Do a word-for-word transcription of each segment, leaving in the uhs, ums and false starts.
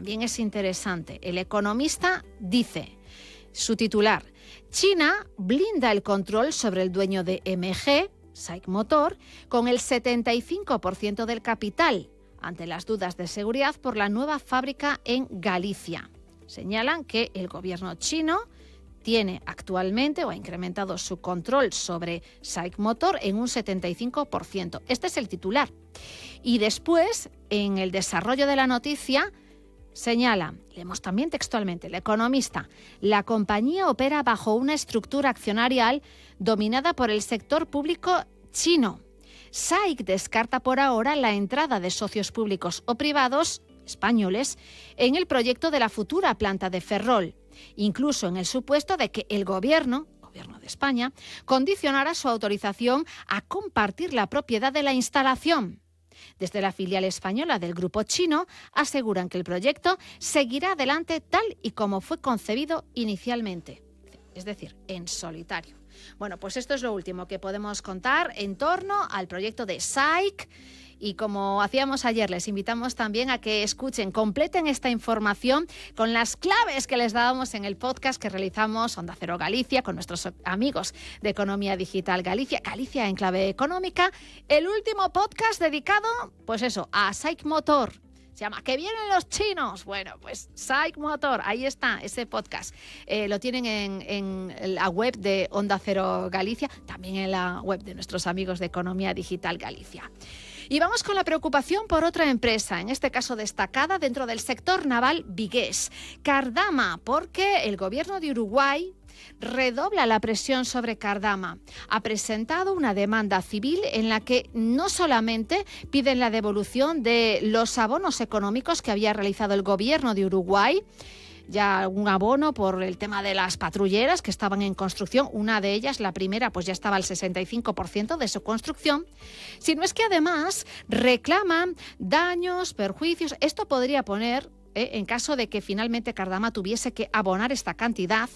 también es interesante. El Economista dice, su titular, China blinda el control sobre el dueño de M G, SAIC Motor, con el setenta y cinco por ciento del capital, ante las dudas de seguridad por la nueva fábrica en Galicia. Señalan que el gobierno chino tiene actualmente o ha incrementado su control sobre SAIC Motor en un setenta y cinco por ciento. Este es el titular. Y después, en el desarrollo de la noticia, señala, leemos también textualmente, el Economista, la compañía opera bajo una estructura accionarial dominada por el sector público chino. SAIC descarta por ahora la entrada de socios públicos o privados españoles en el proyecto de la futura planta de Ferrol, incluso en el supuesto de que el gobierno, gobierno de España, condicionara su autorización a compartir la propiedad de la instalación. Desde la filial española del grupo chino aseguran que el proyecto seguirá adelante tal y como fue concebido inicialmente, es decir, en solitario. Bueno, pues esto es lo último que podemos contar en torno al proyecto de SAIC. Y como hacíamos ayer, les invitamos también a que escuchen, completen esta información con las claves que les dábamos en el podcast que realizamos Onda Cero Galicia con nuestros amigos de Economía Digital Galicia, Galicia en clave económica. El último podcast dedicado, pues eso, a SAIC Motor. Se llama ¿Que vienen los chinos? Bueno, pues SAIC Motor, ahí está ese podcast. Eh, lo tienen en, en la web de Onda Cero Galicia, también en la web de nuestros amigos de Economía Digital Galicia. Y vamos con la preocupación por otra empresa, en este caso destacada dentro del sector naval vigués, Cardama, porque el gobierno de Uruguay redobla la presión sobre Cardama. Ha presentado una demanda civil en la que no solamente piden la devolución de los abonos económicos que había realizado el gobierno de Uruguay, ya un abono por el tema de las patrulleras que estaban en construcción, una de ellas, la primera, pues ya estaba al sesenta y cinco por ciento de su construcción, sino es que además reclaman daños, perjuicios. Esto podría poner, eh, en caso de que finalmente Cardama tuviese que abonar esta cantidad,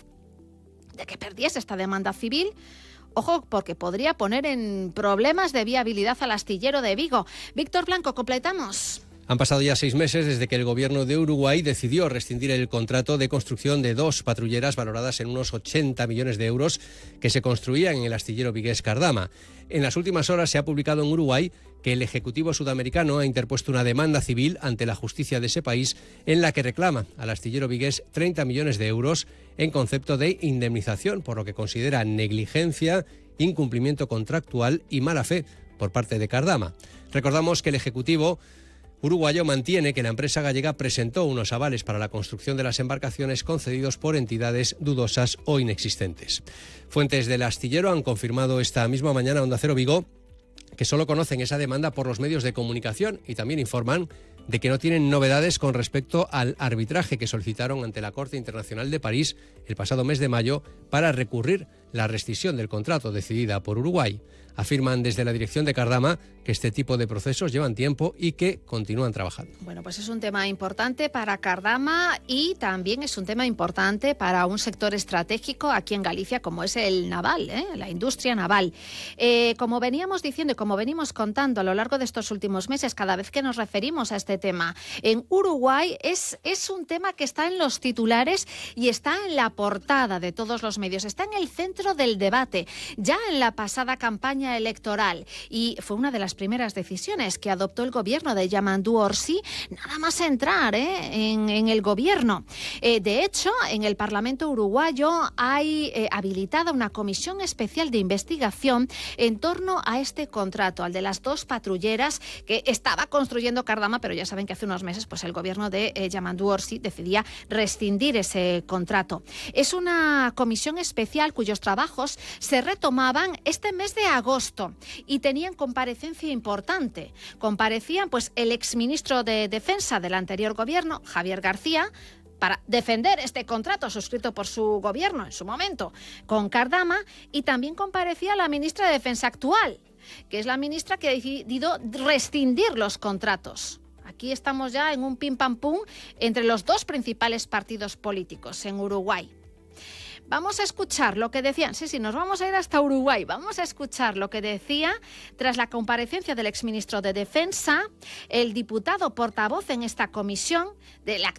de que perdiese esta demanda civil, ojo, porque podría poner en problemas de viabilidad al astillero de Vigo. Víctor Blanco, completamos. Han pasado ya seis meses desde que el gobierno de Uruguay decidió rescindir el contrato de construcción de dos patrulleras valoradas en unos ochenta millones de euros que se construían en el astillero vigués Cardama. En las últimas horas se ha publicado en Uruguay que el Ejecutivo sudamericano ha interpuesto una demanda civil ante la justicia de ese país en la que reclama al astillero vigués treinta millones de euros en concepto de indemnización, por lo que considera negligencia, incumplimiento contractual y mala fe por parte de Cardama. Recordamos que el Ejecutivo uruguayo mantiene que la empresa gallega presentó unos avales para la construcción de las embarcaciones concedidos por entidades dudosas o inexistentes. Fuentes del astillero han confirmado esta misma mañana a Onda Cero Vigo que solo conocen esa demanda por los medios de comunicación y también informan de que no tienen novedades con respecto al arbitraje que solicitaron ante la Corte Internacional de París el pasado mes de mayo para recurrir la rescisión del contrato decidida por Uruguay. Afirman desde la dirección de Cardama que este tipo de procesos llevan tiempo y que continúan trabajando. Bueno, pues es un tema importante para Cardama y también es un tema importante para un sector estratégico aquí en Galicia como es el naval, ¿eh? La industria naval. Eh, como veníamos diciendo y como venimos contando a lo largo de estos últimos meses, cada vez que nos referimos a este tema, en Uruguay es, es un tema que está en los titulares y está en la portada de todos los medios, está en el centro del debate, ya en la pasada campaña electoral, y fue una de las primeras decisiones que adoptó el gobierno de Yamandú Orsi, nada más entrar ¿eh? en, en el gobierno. Eh, de hecho, en el Parlamento uruguayo hay eh, habilitada una comisión especial de investigación en torno a este contrato, al de las dos patrulleras que estaba construyendo Cardama, pero ya saben que hace unos meses pues, el gobierno de eh, Yamandú Orsi decidía rescindir ese contrato. Es una comisión especial cuyos trabajos se retomaban este mes de agosto y tenían comparecencia importante. Comparecían pues el exministro de Defensa del anterior gobierno, Javier García, para defender este contrato suscrito por su gobierno en su momento con Cardama, y también comparecía la ministra de Defensa actual, que es la ministra que ha decidido rescindir los contratos. Aquí estamos ya en un pim pam pum entre los dos principales partidos políticos en Uruguay. Vamos a escuchar lo que decían, sí, sí, nos vamos a ir hasta Uruguay, vamos a escuchar lo que decía tras la comparecencia del exministro de Defensa, el diputado portavoz en esta comisión del